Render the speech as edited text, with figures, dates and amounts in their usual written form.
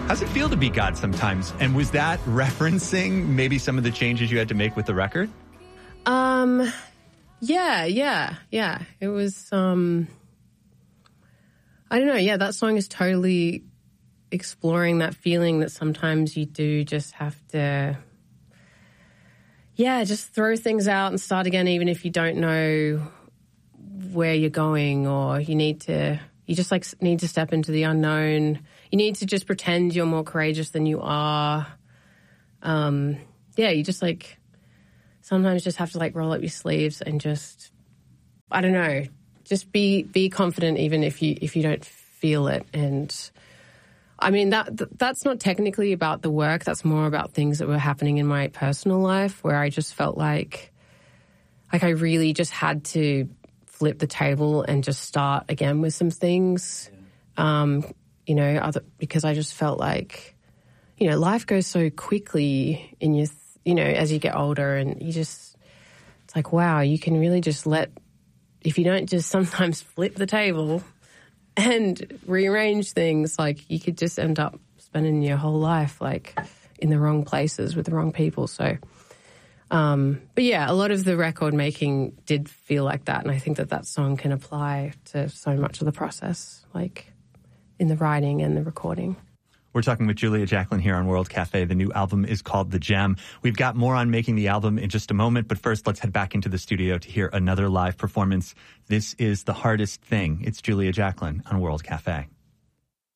How's it feel to be God sometimes? And was that referencing maybe some of the changes you had to make with the record? Yeah. It was, I don't know. Yeah, that song is totally exploring that feeling that sometimes you do just have to, just throw things out and start again, even if you don't know where you're going, or you just need to step into the unknown. You need to just pretend you're more courageous than you are. You just sometimes just have to roll up your sleeves and just, I don't know, just be confident even if you don't feel it. And I mean, that's not technically about the work. That's more about things that were happening in my personal life, where I just felt like I really just had to flip the table and just start again with some things. Because I just felt like, life goes so quickly in your, as you get older, and it's like, wow, you can really just if you don't just sometimes flip the table and rearrange things, you could just end up spending your whole life in the wrong places with the wrong people. So, but yeah, a lot of the record making did feel like that. And I think that song can apply to so much of the process, in the writing and the recording. We're talking with Julia Jacklin here on World Cafe. The new album is called The Gem. We've got more on making the album in just a moment, but first let's head back into the studio to hear another live performance. This is The Hardest Thing. It's Julia Jacklin on World Cafe.